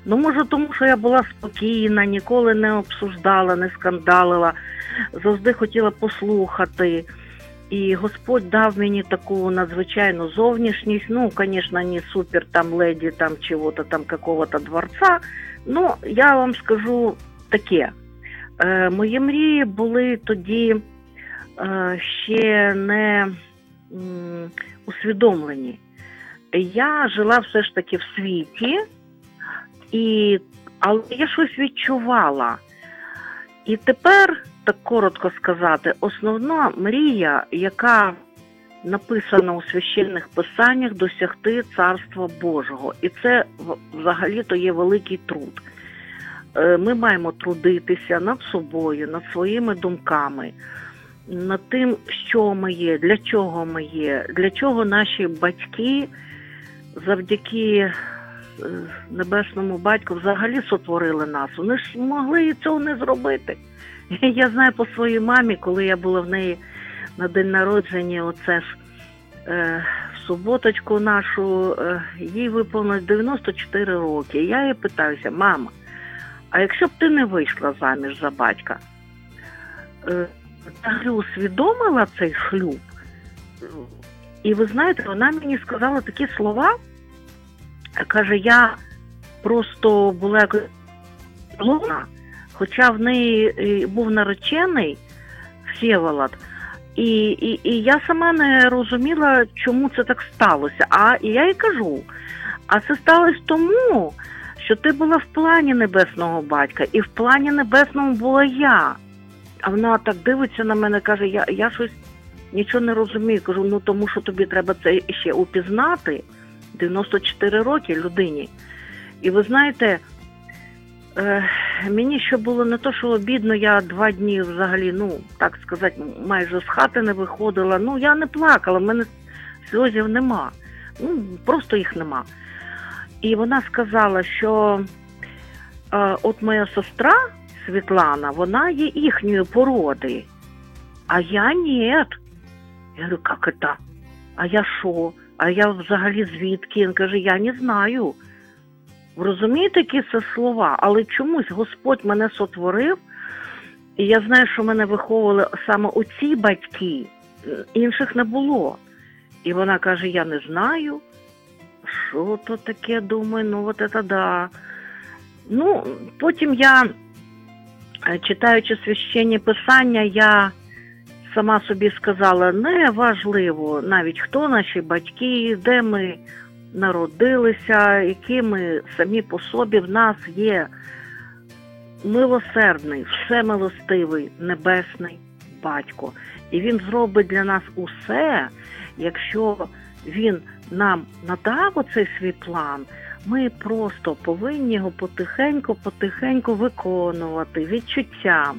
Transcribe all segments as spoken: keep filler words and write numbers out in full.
Ну, може, тому що я була спокійна, ніколи не обсуждала, не скандалила, завжди хотіла послухати. І Господь дав мені таку надзвичайну зовнішність, ну, звісно, не супер там леді там чого-то там какого-то дворца, ну, я вам скажу таке. Е, мої мрії були тоді е, ще не м, усвідомлені. Я жила все ж таки в світі, і, але я щось відчувала. І тепер, так коротко сказати, основна мрія, яка написана у священних писаннях, досягти Царства Божого. І це взагалі-то є великий труд. Ми маємо трудитися над собою, над своїми думками, над тим, що ми є, для чого ми є, для чого наші батьки завдяки Небесному Батьку взагалі сотворили нас. Вони ж могли і цього не зробити. Я знаю по своїй мамі, коли я була в неї на день народження, оце ж е, в суботочку нашу, е, їй виповнилось дев'яносто чотири роки. Я її питаюся: мама, а якщо б ти не вийшла заміж за батька, е, ти усвідомила цей шлюб? І ви знаєте, вона мені сказала такі слова, каже, я просто була якось луна, хоча в неї був наречений Всеволод, і, і, і я сама не розуміла, чому це так сталося. А і я їй кажу, а це сталося тому, що ти була в плані Небесного Батька, і в плані Небесному була я. А вона так дивиться на мене, каже, я, я щось нічого не розумію. Кажу, ну тому що тобі треба це ще упізнати. дев'яносто чотири роки людині. І ви знаєте, е, мені ще було не то, що обідно, я два дні взагалі, ну, так сказати, майже з хати не виходила. Ну, я не плакала, в мене сльозів нема. Ну, просто їх нема. І вона сказала, що е, от моя сестра Світлана, вона є їхньої породи, а я ні. Я говорю, як це? А я що? А я взагалі звідки? Він каже, я не знаю. Ви розумієте, які це слова? Але чомусь Господь мене сотворив, і я знаю, що мене виховували саме оці батьки, інших не було. І вона каже, я не знаю, що то таке, думаю, ну от це да. Ну, потім я, читаючи священні писання, я сама собі сказала, не важливо навіть хто наші батьки, де ми народилися, які ми самі по собі, в нас є милосердний, всемилостивий, небесний Батько. І Він зробить для нас усе, якщо Він нам надав оцей свій план, ми просто повинні його потихеньку-потихеньку виконувати відчуттям,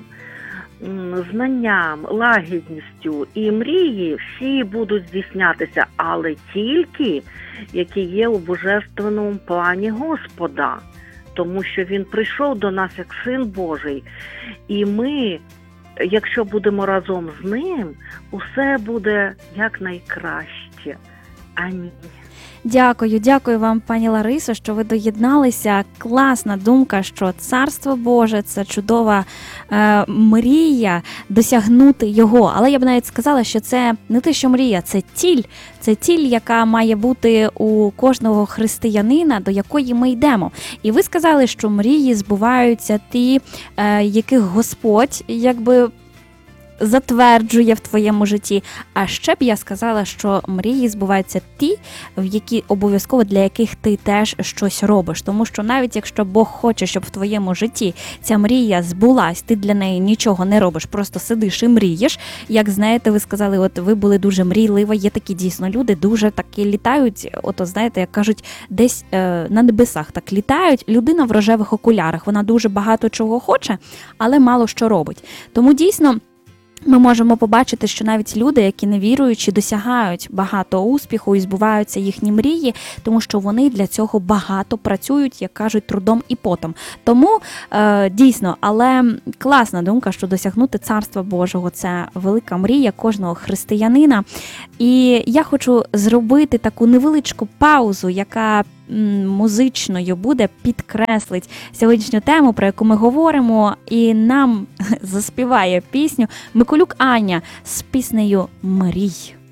знанням, лагідністю, і мрії всі будуть здійснятися, але тільки, які є у божественному плані Господа, тому що Він прийшов до нас як Син Божий, і ми, якщо будемо разом з Ним, усе буде якнайкраще. Амінь. Дякую, дякую вам, пані Ларисо, що ви доєдналися. Класна думка, що Царство Боже – це чудова е, мрія досягнути його. Але я б навіть сказала, що це не те, що мрія, це ціль. Це ціль, яка має бути у кожного християнина, до якої ми йдемо. І ви сказали, що мрії збуваються ті, е, яких Господь, якби, затверджує в твоєму житті. А ще б я сказала, що мрії збуваються ті, в які обов'язково для яких ти теж щось робиш. Тому що навіть якщо Бог хоче, щоб в твоєму житті ця мрія збулась, ти для неї нічого не робиш, просто сидиш і мрієш. Як знаєте, ви сказали, от ви були дуже мрійливі, є такі дійсно люди, дуже такі літають, ото знаєте, як кажуть, десь е, на небесах так літають. Людина в рожевих окулярах, вона дуже багато чого хоче, але мало що робить. Тому дійсно ми можемо побачити, що навіть люди, які не віруючі, досягають багато успіху і збуваються їхні мрії, тому що вони для цього багато працюють, як кажуть, трудом і потом. Тому е, дійсно, але класна думка, що досягнути Царства Божого – це велика мрія кожного християнина. І я хочу зробити таку невеличку паузу, яка м, музичною буде, підкреслить сьогоднішню тему, про яку ми говоримо, і нам заспіває пісню Миколюк Аня з піснею «Мрій».